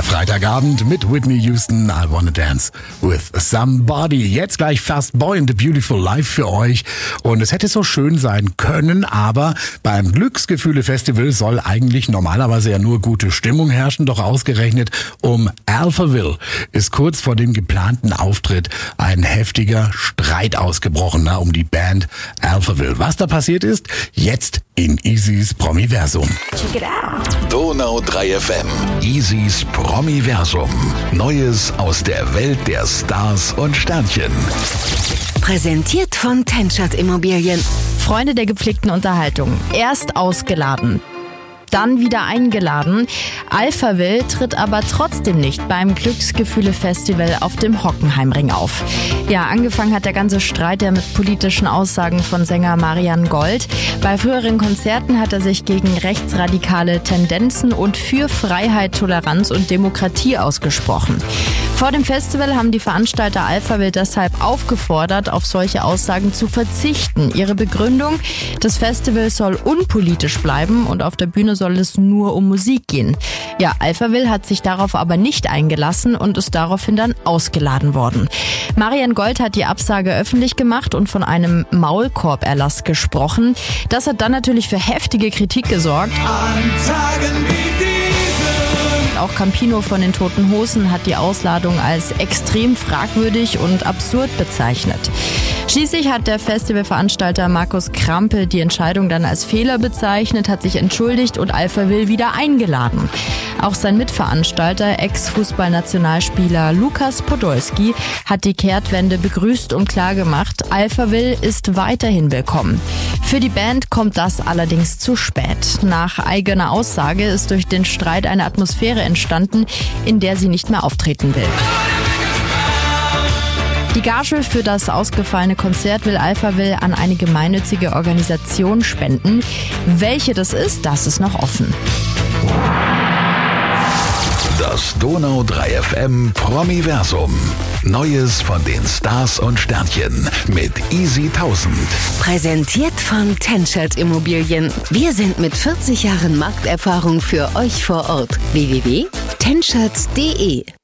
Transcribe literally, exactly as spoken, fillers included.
Der Freitagabend mit Whitney Houston, I Wanna Dance with Somebody. Jetzt gleich Fast Boy and the Beautiful Life für euch. Und es hätte so schön sein können, aber beim Glücksgefühle-Festival soll eigentlich normalerweise ja nur gute Stimmung herrschen. Doch ausgerechnet um Alphaville ist kurz vor dem geplanten Auftritt ein heftiger Streit ausgebrochen, na, um die Band Alphaville. Was da passiert ist, jetzt in Easys Promiversum. Check it out. Donau drei F M. Easys Promiversum. Neues aus der Welt der Stars und Sternchen. Präsentiert von Tenschert Immobilien. Freunde der gepflegten Unterhaltung. Erst ausgeladen, dann wieder eingeladen. Alphaville tritt aber trotzdem nicht beim Glücksgefühle-Festival auf dem Hockenheimring auf. Ja, angefangen hat der ganze Streit ja mit politischen Aussagen von Sänger Marian Gold. Bei früheren Konzerten hat er sich gegen rechtsradikale Tendenzen und für Freiheit, Toleranz und Demokratie ausgesprochen. Vor dem Festival haben die Veranstalter Alphaville deshalb aufgefordert, auf solche Aussagen zu verzichten. Ihre Begründung: Das Festival soll unpolitisch bleiben und auf der Bühne soll es nur um Musik gehen. Ja, Alphaville hat sich darauf aber nicht eingelassen und ist daraufhin dann ausgeladen worden. Marian Gold hat die Absage öffentlich gemacht und von einem Maulkorberlass gesprochen. Das hat dann natürlich für heftige Kritik gesorgt. An Tagen wie diesen. Auch Campino von den Toten Hosen hat die Ausladung als extrem fragwürdig und absurd bezeichnet. Schließlich hat der Festivalveranstalter Markus Krampe die Entscheidung dann als Fehler bezeichnet, hat sich entschuldigt und Alphaville wieder eingeladen. Auch sein Mitveranstalter, Ex-Fußballnationalspieler Lukas Podolski, hat die Kehrtwende begrüßt und klargemacht, Alphaville ist weiterhin willkommen. Für die Band kommt das allerdings zu spät. Nach eigener Aussage ist durch den Streit eine Atmosphäre entstanden, in der sie nicht mehr auftreten will. Die Gage für das ausgefallene Konzert will Alphaville an eine gemeinnützige Organisation spenden. Welche das ist, das ist noch offen. Das Donau drei F M Promiversum. Neues von den Stars und Sternchen mit Easy tausend. Präsentiert von Tenschert Immobilien. Wir sind mit vierzig Jahren Markterfahrung für euch vor Ort. w w w punkt tenschert punkt d e